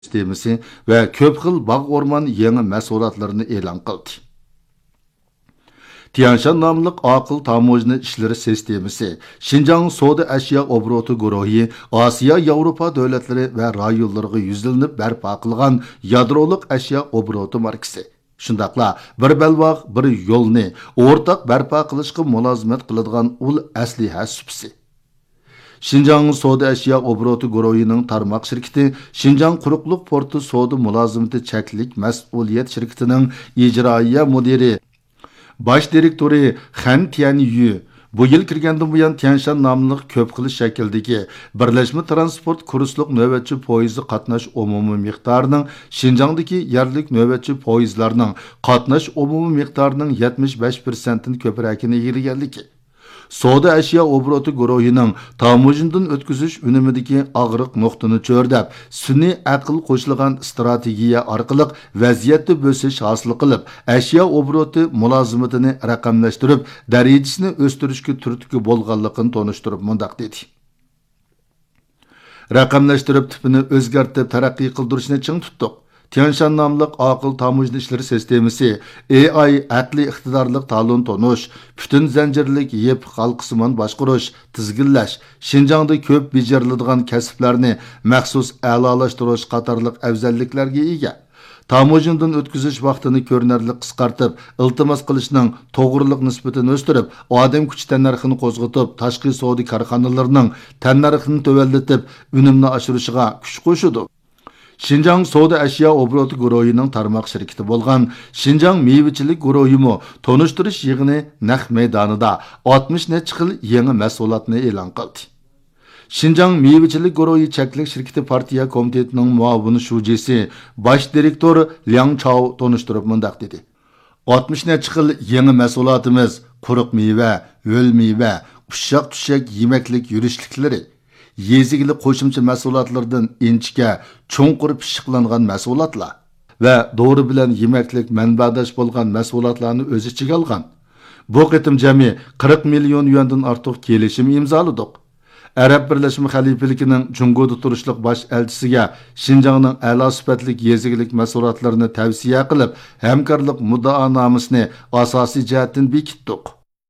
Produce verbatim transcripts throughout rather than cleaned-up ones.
sistemasi va ko'p xil bog' o'rmon yangi mahsulotlarini e'lon qildi. Tianshan nomli aql tamojna ishlari sistemasi Xinjiang savdo ashyo obroti guruhi Osiyo, Yevropa davlatlari va rayonlariga yuzlanib barpo qilgan yadrolik ashyo obroti markasi. Shundaqla bir balvoq bir yo'lni o'rtaq barpo qilishga mulozimat qiladigan ul asliha supsi. Xinjiang savdo ashyo obroti guruhining tarmoq shirkati Xinjiang quruqliq porti savdo mulozimati cheklik mas'uliyat shirkatining ijroiya mudiri Baş direktori Xan Tianyu bu yıl kirgandan buyon Tianshan nomli ko'p xil shakldagi birlashma transport kursliq navbatchi poyezdi qatnash umumiy miqdorining Xinjiangdagi yerlik navbatchi poyezdlarning qatnash umumiy miqdorining yetmish besh prosentini ko'pragini egallaganligi. Savdo ashyo obroti guruhining tamojindan o'tkazish unumidagi og'riq nuqtani cho'rdab, sun'iy aql qo'shilgan strategiya orqali vaziyatni bo'sish hosil qilib, ashyo obroti mulozimatini raqamlashtirib, darajasini o'stirishga turtki bo'lganligini tonishtirib mundaq dedi. Raqamlashtirib tipini o'zgartirib taraqqiy qildirishni ching tutdik. Tianshan nomli aql tamojna ishlari sistemasi A I aqli iqtidorlik talon tonush, butun zanjirlik yep xalqsimon boshqarish, tizginlash, Xinjiangda ko'p bejariladigan kasblarni maxsus a'lolashtirish qatorliq afzalliklarga ega. Tamojindan o'tkazish vaqtini ko'rinarli qisqartib, iltimos qilishning to'g'riliq nisbatini o'stirib, odam kuch tannarxini qo'zg'atib, tashqi savdo korxonalarining tannarxini to'vallatib, unumni oshirishiga kuch qo'shadi. Xinjiang savdo ashyo obroti guruhining tarmoq shirkati bo'lgan Xinjiang meyvechilik guruhimi tonishtirish yig'ini naq maydonida oltmish necha xil yangi mahsulotni e'lon qildi. Xinjiang meyvechilik guruhi cheklik shirkati partiya komitetining muavin shujisi bosh direktor Liang Chao tonishtirib mundaq dedi. oltmish necha xil yangi mahsulotimiz quruq meva, ho'l meva, ushoq tushak yemaklik yurishliklari yezigilik qo'shimcha mahsulotlardan inchga cho'nqur pishiqlangan mahsulotlar va dori bilan yemaklik manbadash bo'lgan mahsulotlarni o'z ichiga olgan. Bu qitim jami qirq million yuandan ortiq kelishim imzoladik. Arab Birlashma Xalifaligining Jungoda turishliq bosh elchisiga Xinjiangning a'lo sifatli yezigilik mahsulotlarini tavsiya qilib, hamkorlik muddaonomasini asosiy jihatdan bekitdik.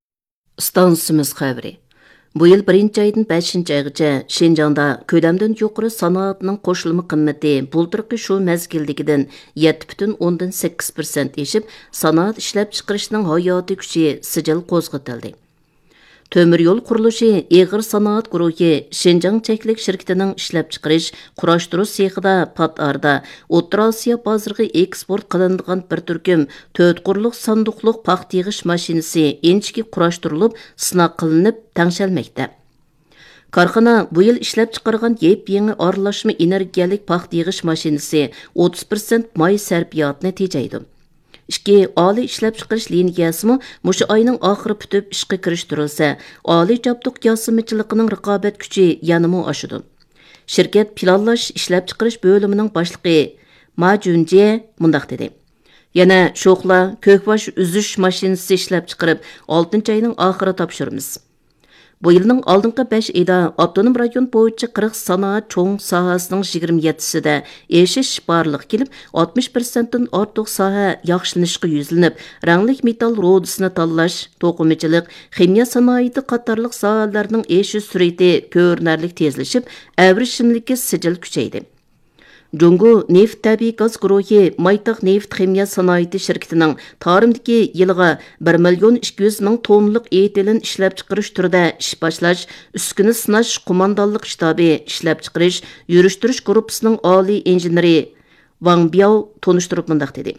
Stansimiz xabari. Bu yıl birinci aydan beshinchi aygacha Xinjiangda ko'lamdan yuqori sanoatning qo'shilma qimmati bulturqi shu mezgildagidan yetti butun o'ndan sakkiz prosent eshib, sanoat ishlab chiqarishning hayotiy kuchi sijil qo'zg'atildi. Tömür yol qurilishi Eg'ir sanoat guruhi Xinjiang cheklik shirkatining ishlab chiqarish qurashtirish sexida Patarda O'rta Osiyo bozoriga eksport qilinadigan bir turkum to'rt qurliq sanduqliq paxt yig'ish mashinasi inchki qurashtirilib, sinab qilinib tangshalmoqda. Korxona bu yil ishlab chiqargan yep-yangi aralashma energiyalik paxt yig'ish mashinasi o'ttiz prosent may sarfiyotini tejaydi. İki oliy ishlab chiqarish liniyasimi mushu oyning oxiri putib ishga kirishtirilsa, oliy jabduq yosimichiligining raqobat kuchi yanada oshadi. Shirkat planlash ishlab chiqarish bo'limining boshlig'i Ma Junje mundaq dedi. Yana sho'xla ko'kbosh uzish mashinasi ishlab chiqarib, oltinchi oyning oxiri topshiramiz. Bu yılning oldingi besh oyda avtonom rayon bo'yicha qirq sanoat cho'ng sohasining yigirma yettisida eshish borliq kelib, oltmish prosentdan ortiq soha yaxshilanishga yuzlanib, ranglik metal rodisini tanlash, to'qimachilik, ximiya sanoati qatorliq sohalarning eshish sur'ati ko'rinarli tezlashib, avrishimligi sijil kuchaydi. Jungo neft tabiiy gaz guruhi Maytaq neft ximiya sanoati shirkatining tarimdagi yiliga bir million ikki yuz ming tonlik etilin ishlab chiqarish turida ish boshlash, uskuni sinash qo'mondonlik shtabi ishlab chiqarish, yurishtirish gruppasining oliy injeneri Wang Biao tonishtirib mundaq dedi.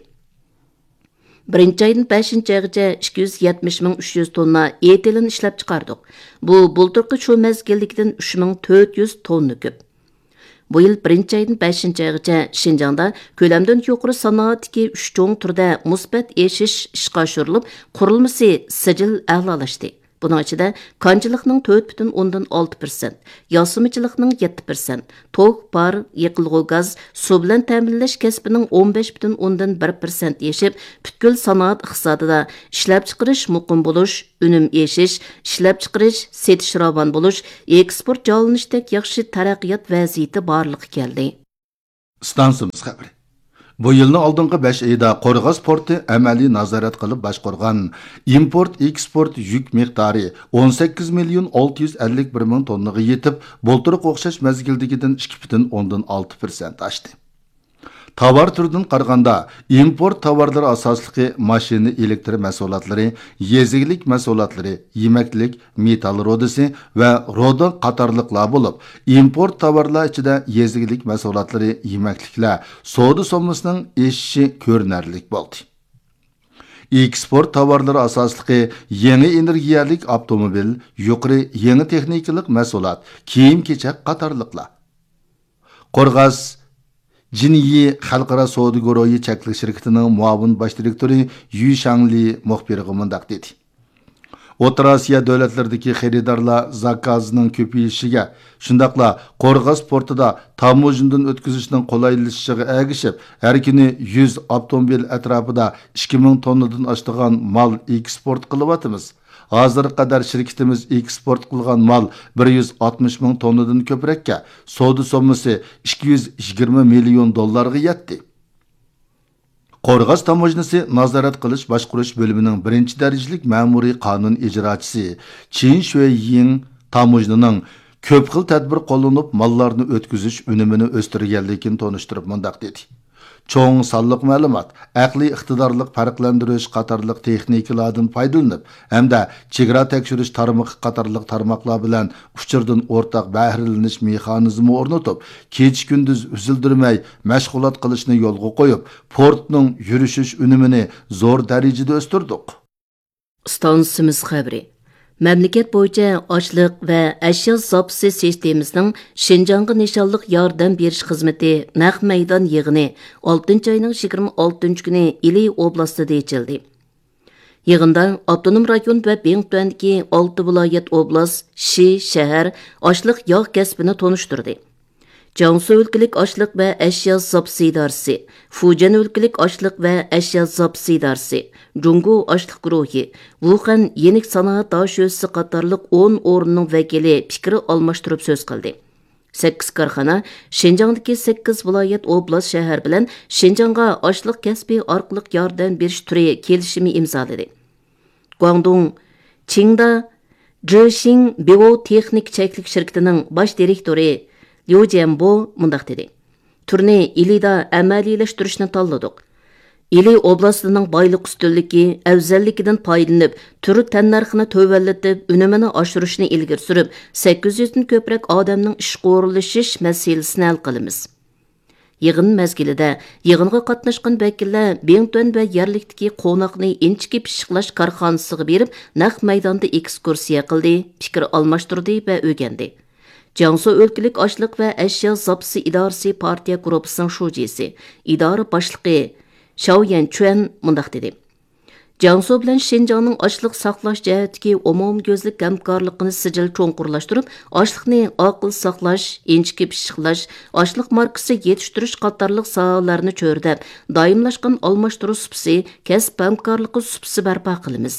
Birinchi aydan beshinchi aygacha ikki yuz yetmish ming uch yuz tonna etilin ishlab chiqardik. Bu bulturqi shu mezgillikdan uch ming to'rt yuz tonna ko'p. Bu yıl birinchi aydan beshinchi aygacha Xinjiangda ko'lamdan yuqori sanoatdagi uch cho'ng turda musbat eshish ishga oshirilib, qurilmasi sijil a'lolashdi. Bunun ichida konchilikning to'rt butun o'ndan olti prosent, yosimichilikning yetti prosent, to'q par, yiqilg'u gaz, suv bilan ta'minlash kasbining o'n besh butun o'ndan bir prosent eshib, butkul sanoat iqtisodida ishlab chiqarish muqim bo'lish, unum eshish, ishlab chiqarish, setish ravon bo'lish, eksport jolanishdek yaxshi taraqqiyot vaziyati borligi keldi. Stansimiz xabari. Bu yılning oldingi besh oyida Qo'rg'os porti amaliy nazorat qilib boshqargan import eksport yuk miqdori o'n sakkiz million olti yuz ellik bir ming tonnaga yetib, bo'ltirib o'xshash mazgildagidan ikki butun o'ndan olti foiz oshdi. Tovar turidan qaraganda import tovarlari asosligi mashina elektr mahsulotlari, yezigilik mahsulotlari, yemaklik, metall rodasi va roda qatorliqlar bo'lib, import tovarlar ichida yezigilik mahsulotlari, yemakliklar savdo sommasining eshishi ko'rinarli bo'ldi. Eksport tovarlari asosligi yangi energiyalik avtomobil, yuqori yangi texnikalik mahsulot, kiyim-kechak qatorliqlar. Qo'rg'os Jinyi Xalqaro savdo guruhi cheklik shirkatining muavin bosh direktori Yu Shangli muxbiriga mundaq dedi. O'rta Osiyo davlatlaridagi xaridorlar zakazning ko'payishiga, shundaqla Qo'rg'os portida tamojindan o'tkazishning qulaylashishiga ergishib, har kuni yuz avtomobil atrofida ikki ming tonnadan oshgan mal eksport qilyapmiz. Hozir qadar shirkatimiz eksport qilgan mal bir yuz oltmish ming tonnadan ko'prəkka, savdo sommasi ikki yuz yigirma million dollarga yetdi. Qo'rg'os tamojnisi nazorat qilish boshqarish bo'limining birinchi darajalik ma'muriy qonun ijrochisi Chin Shuiying tamojnining ko'p xil tadbir qo'llanib mallarni o'tkazish unumini o'stirganligini tonishtirib mundaq dedi. Çoğun sonliq ma'lumot, aqliy iqtidorlik farqlantirish qatorliq texnikalardan foydalanib, hamda chegara tekshirish tarmoqi qatorliq tarmoqlar bilan uchurdan o'rtaq bahrilanish mexanizmi o'rnatib, kech kunduz uzildirmay mashg'ulot qilishni yo'lga qo'yib, portning yurishish unumini zo'r darajada o'stirdik. Stansimiz xabari. Memleket bo'yicha ochliq va ashyo zapsi sistemasining Şinjanğa nishonliq yordam berish xizmati naq maydon yig'ini oltinchi oyning yigirma oltinchi kuni Ili oblastida ochildi. Yig'inda avtonom rayon va Bengtuandagi olti viloyat oblast, Shi shahar ochliq yog' kasbini tonishtirdi. Jiangsu өлкелік ашлық və əşya zapsi idarəsi, Fujian өлкелік ашлық və əşya zapsi idarəsi, Jungu ашлық guruhi, Wuhan yenik sanoat daş özüsü qatarlıq o'n o'rinning vakili fikri almashtirib so'z qildi. sakkiz korxona Şinjan'daki sakkiz viloyat oblast shahar bilan Şinjan'a aşlıq kasbi orqali yordam berish turi kelishimi imzoladi. Guangdong Qingda Zhixing Biotexnik cheklik shirkatining bosh direktori Liu Jianbo mundaq dedi. Turni Ilida amaliyləşdirishni tanladik. Ili oblastining boylik ustunligi, afzalligidan foydalanib, turi tannarxini tövəllatib, unumini oshirishni ilgari surib, sakkiz yuzdan ko'proq odamning ish qo'rilishish masalasini hal qilamiz. Yig'in mezgilida yig'inga qatnashgan vakillar Bengtuan va yerlikdagi qo'noqni inchki pishiqlash korxonasiga berib, naq maydonda ekskursiya qildi, fikr almashtirdi va o'rgandi. Jiangsu өлкелік ашлық və əşya zapsi idarəsi partiya qrupusының şujisi, idara başlığı Xiao Yanquan mundaq dedi. Jiangsu bilan Şinjanның aşlıq saqlash cəhətdəki umumgözlük həmkarlığını sijil çoğunqurlaşdırıb, aşlıqni aqıl saqlash, inchki pishiqlash, aşlıq markası yetiştirish qatarlıq sohalarni cho'rdab, doimlashgan almashtirish supsi, kasb hamkorligi supsi barpo qilamiz.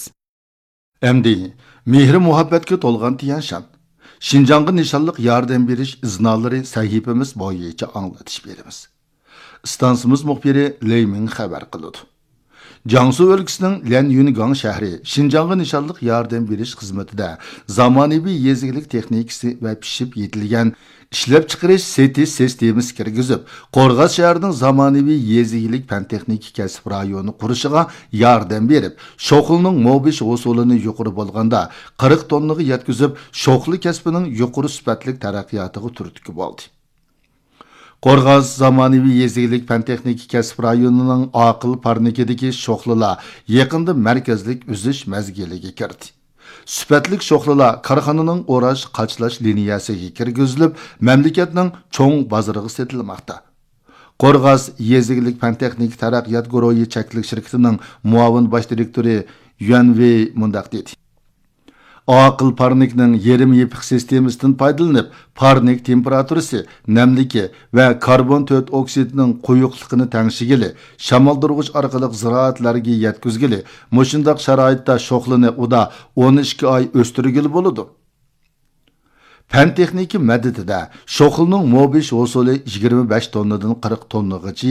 Endi mehri muhabbatga to'lgan Tiyanshan Şinjanğa nishonliq yordam berish iznolari sahifamiz bo'yicha anglatish beramiz. Stansimiz muxbiri Leymin xabar qiladi. Jiangsu өлкәсенең Lianyungang shahri Şinjanğa nishonliq yordam berish xizmatida zamonaviy yezigilik texnikasi va pishib yetilgan ishlab chiqarish seti sistemasi kirgizib, Qo'rg'os shahrining zamonaviy yezigilik fan texnik kasb rayoni qurishiga yordam berib, shoxlining mobish usulini yuqori bo'lganda qirq tonnaga yetkazib, shoxli kasbining yuqori sifatli taraqqiyotiga turtki bo'ldi. Qo'rg'os zamonaviy yezigilik fan texnik kasb rayonining aql parnikidagi shoxlilar yaqinda markazlik uzish mazgiliga kirdi. Süpetlik şoxlular karxananing o'rash qachlash liniyasiga kirgizilib, mamlakatning cho'ng bozoriga setilmoqda. Qo'rg'os yezigilik fan texnik taraqqiyot guruhi cheklik shirkatining muavin bosh direktori Yuan Wei mundaq dedi. Aql parnikning yerim yepiq sistemasidan foydalanib, parnik temperaturasi, namligi va karbon to'rt oksidining quyuqligini tengshigili, shamoldurg'ich orqali ziroatlarga yetkazgili, mushundaq sharoitda shoxlini uda o'n ikki oy o'stirgili bo'ladi. Fan texniki mədətində şoxulның mobiş hosuli yigirma besh tonnadan qirq tonnagacha